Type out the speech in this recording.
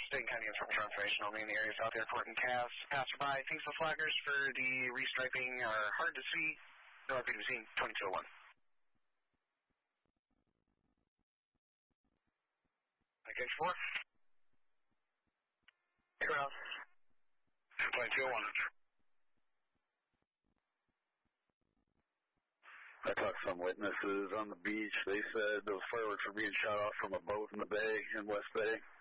State and County information only in the area south airport and CAS. Passerby thinks the flaggers for the restriping are hard to see. No likely to be seen. 2201. Gauge 4. Clear out. 2201. I talked to some witnesses on the beach. They said those fireworks were being shot off from a boat in the bay, in West Bay.